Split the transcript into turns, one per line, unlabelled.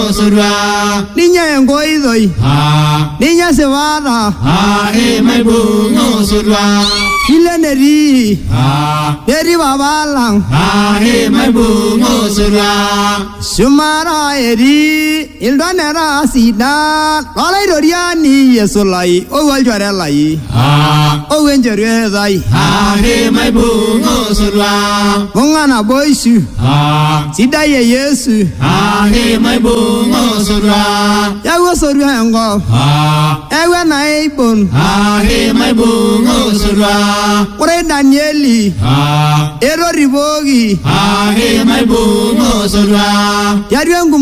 Surra
Niña en goidoi Niña se vada
mai bungo surra
Hile neri Neri babalang
mai bungo surra
Sumara eri Ildanera sida Lalai doriani yesulai O waljarelai O wenjerezai
mai bungo surra
Bongana boisu Sida ye yesu
mai bungo surra
Yago surya yango Ewe na eibon
mai bungo surra
Ure Danieli Ero ribogi
mai bungo surra
Yari